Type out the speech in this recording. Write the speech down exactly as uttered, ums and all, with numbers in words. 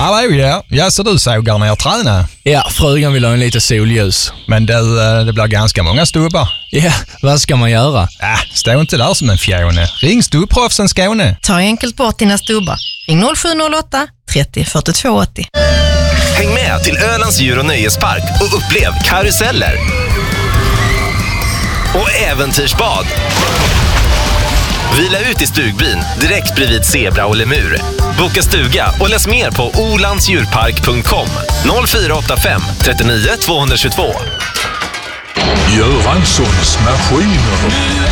Hallå, ja. Ja, så du sågar ner träna? Ja, frugan vill ha en lite solljus. Men det, det blir ganska många stubbar. Ja, vad ska man göra? Äh, stå inte där som en fjone. Ring Stubproffsen Skåne. Ta enkelt bort dina stubbar. Ring noll sju noll åtta trettio fyrtiotvå åttio. Häng med till Ölands djur- och nöjespark och upplev karuseller och äventyrsbad. Vila ut i stugbyn direkt bredvid zebra och lemur. Boka stuga och läs mer på olandsdjurpark punkt com. noll fyra åtta fem trettionio tvåhundratvåtiotvå. Göranssons maskiner.